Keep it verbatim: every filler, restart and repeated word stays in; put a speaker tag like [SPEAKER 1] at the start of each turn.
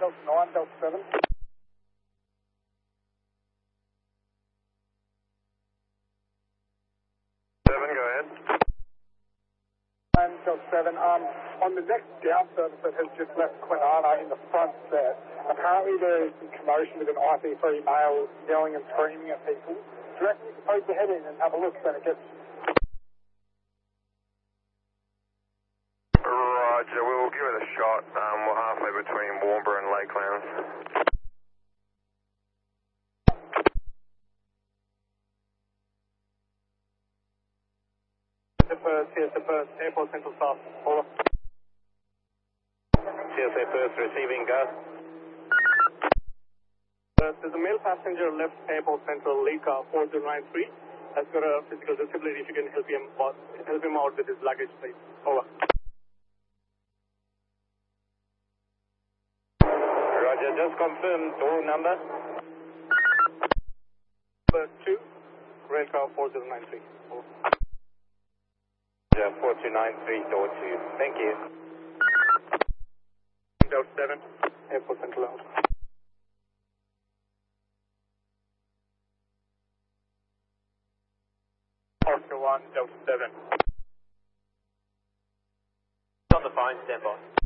[SPEAKER 1] Delta nine, Delta seven.
[SPEAKER 2] seven, go ahead.
[SPEAKER 1] And Delta seven, um, on the next down service that has just left Kwinana in the front there, apparently there is some commotion with an I C three male yelling and screaming at people. Do you reckon you can poke your head in and have a look when it gets...
[SPEAKER 2] Roger, we'll give it a shot. Um, we're halfway between Warnbro and Lakelands.
[SPEAKER 1] The first, here's the first, Airport Central Staff, over.
[SPEAKER 2] C S A first, receiving, go.
[SPEAKER 1] Uh, there's a male passenger left Airport Central, Leica four zero nine three. Has got a physical disability. If you can help him, out, help him out with his luggage, please. Over.
[SPEAKER 2] Roger, just confirm door number.
[SPEAKER 1] Number two, Railcar four zero nine three. Over.
[SPEAKER 2] Roger, four two nine three, door two. Thank you.
[SPEAKER 1] Delta seven, Airport Central out. Oscar one, Delta seven.
[SPEAKER 2] On the phone, stand by.